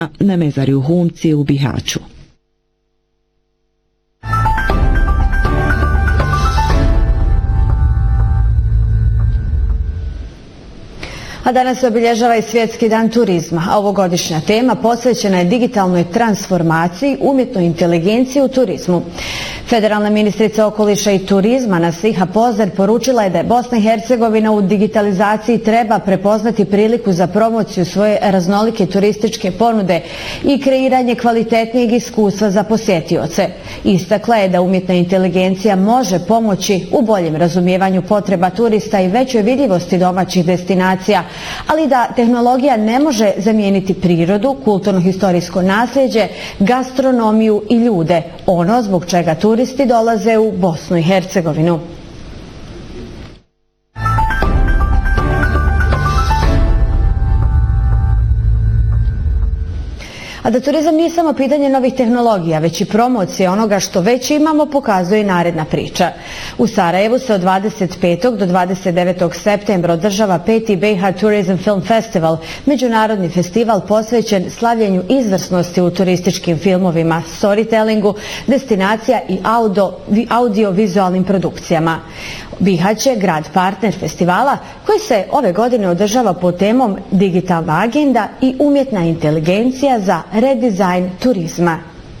na mezari u Humci u Bihaću. A danas se obilježava i Svjetski dan turizma, a ovogodišnja tema posvećena je digitalnoj transformaciji, umjetnoj inteligenciji u turizmu. Federalna ministrica okoliša i turizma Nasiha Pozder poručila je da je Bosna i Hercegovina u digitalizaciji treba prepoznati priliku za promociju svoje raznolike turističke ponude i kreiranje kvalitetnijeg iskustva za posjetioce. Istakla je da umjetna inteligencija može pomoći u boljem razumijevanju potreba turista i većoj vidljivosti domaćih destinacija, ali da tehnologija ne može zamijeniti prirodu, kulturno-historijsko nasljeđe, gastronomiju i ljude, ono zbog čega turisti dolaze u Bosnu i Hercegovinu. A da turizam nije samo pitanje novih tehnologija, već i promocije onoga što već imamo, pokazuje i naredna priča. U Sarajevu se od 25. do 29. septembra održava 5. BiH Tourism Film Festival, međunarodni festival posvećen slavljenju izvrsnosti u turističkim filmovima, storytellingu, destinacija i audio-vizualnim produkcijama. Bihać je grad partner festivala koji se ove godine održava pod temom Digitalna agenda i umjetna inteligencija za redizajn turizma.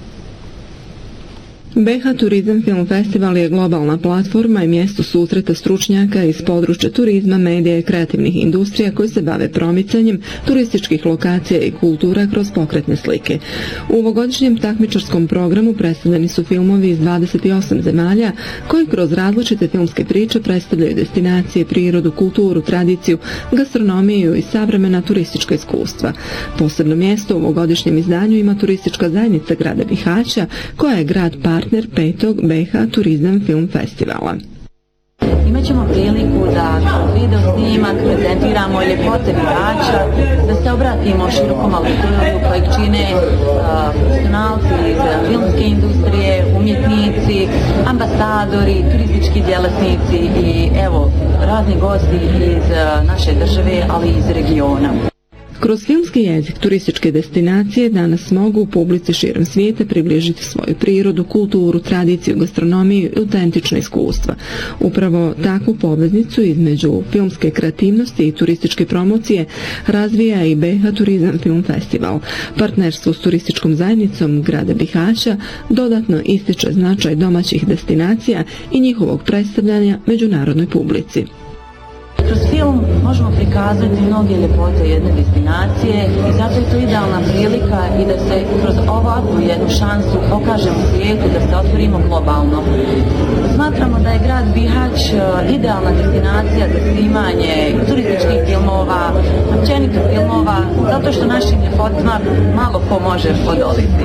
BiH Tourism Film Festival je globalna platforma i mjesto susreta stručnjaka iz područja turizma, medija i kreativnih industrija koji se bave promicanjem turističkih lokacija i kultura kroz pokretne slike. U ovogodišnjem takmičarskom programu predstavljeni su filmovi iz 28 zemalja koji kroz različite filmske priče predstavljaju destinacije, prirodu, kulturu, tradiciju, gastronomiju i savremena turistička iskustva. Posebno mjesto u ovogodišnjem izdanju ima turistička zajednica grada Bihaća koja je grad partner 5. BiH Tourism Film Festivala. Imaćemo priliku da video snimak prezentiramo ljepote Bihaća, da se obratimo širokom auditoriju kojeg čine profesionalci iz filmske industrije, umjetnici, ambasadori, turistički djelatnici i evo razni gosti iz naše države, ali i iz regiona. Kroz filmski jezik turističke destinacije danas mogu publici širom svijeta približiti svoju prirodu, kulturu, tradiciju, gastronomiju i autentična iskustva. Upravo takvu poveznicu između filmske kreativnosti i turističke promocije razvija i BiH Tourism Film Festival. Partnerstvo s turističkom zajednicom grada Bihaća dodatno ističe značaj domaćih destinacija i njihovog predstavljanja međunarodnoj publici. Kroz film možemo prikazati mnoge ljepote jedne destinacije i zato je to idealna prilika i da se kroz ovakvu jednu šansu pokažemo svijetu, da se otvorimo globalno. Smatramo da je grad Bihać idealna destinacija za snimanje turističkih filmova, općenito filmova, zato što našim ljepotima malo ko može odoliti.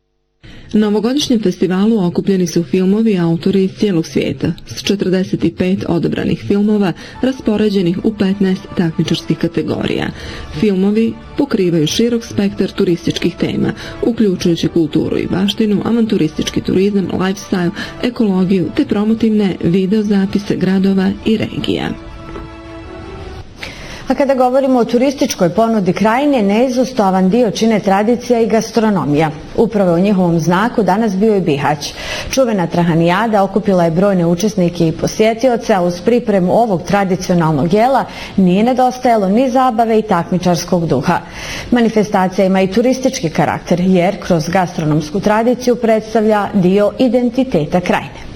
Na ovogodišnjem festivalu okupljeni su filmovi i autori iz cijelog svijeta, s 45 odabranih filmova raspoređenih u 15 takmičarskih kategorija. Filmovi pokrivaju širok spektar turističkih tema, uključujući kulturu i baštinu, avanturistički turizam, lifestyle, ekologiju te promotivne videozapise gradova i regija. A kada govorimo o turističkoj ponudi krajine, neizostavan dio čine tradicija i gastronomija. Upravo u njihovom znaku danas bio je Bihać. Čuvena Trahanijada okupila je brojne učesnike i posjetioce, a uz pripremu ovog tradicionalnog jela nije nedostajalo ni zabave i takmičarskog duha. Manifestacija ima i turistički karakter, jer kroz gastronomsku tradiciju predstavlja dio identiteta krajine.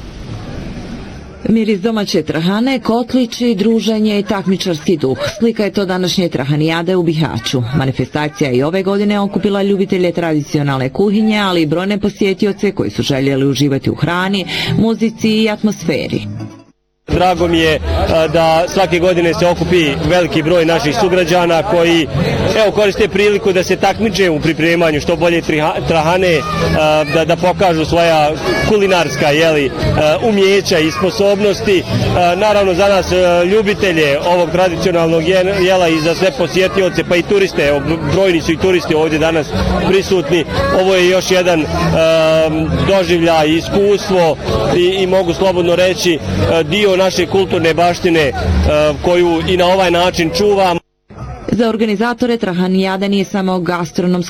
Miris domaće trahane, kotlići, druženje i takmičarski duh. Slika je to današnje Trahanijade u Bihaću. Manifestacija i ove godine okupila ljubitelje tradicionalne kuhinje, ali i brojne posjetioce koji su željeli uživati u hrani, muzici i atmosferi. Drago mi je da svake godine se okupi veliki broj naših sugrađana koji koriste priliku da se takmiče u pripremanju što bolje trahane, da pokažu svoja kulinarska umjeća i sposobnosti. Naravno za nas ljubitelje ovog tradicionalnog jela i za sve posjetioce pa i turiste, brojni su i turisti ovdje danas prisutni. Ovo je još jedan doživljaj, iskustvo i mogu slobodno reći dio naše kulturne baštine koju i na ovaj način čuvamo. Za organizatore Trahanijada nije samo gastronomsko